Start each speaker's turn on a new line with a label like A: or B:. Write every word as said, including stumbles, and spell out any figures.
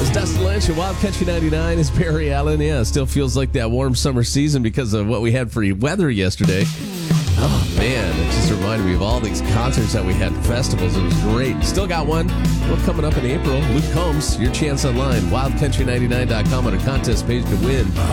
A: Dustin Lynch at Wild Country ninety-nine is Barry Allen. Yeah, it still feels like that warm summer season because of what we had for weather yesterday. Oh, man, it just reminded me of all these concerts that we had, festivals. It was great. Still got one. One coming up in April. Luke Combs, your chance online. wild country ninety-nine dot com on a contest page to win.